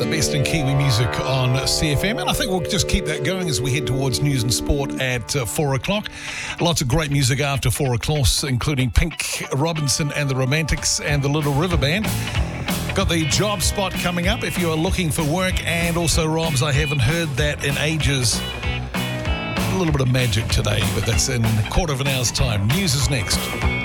the best in Kiwi music on CFM, and I think we'll just keep that going as we head towards news and sport at 4 o'clock. Lots of great music after 4 o'clock, including Pink Robinson and the Romantics and the Little River Band. Got the job spot coming up if you are looking for work, and also, Robs, I haven't heard that in ages. A little bit of magic today, but that's in a quarter of an hour's time. News is next.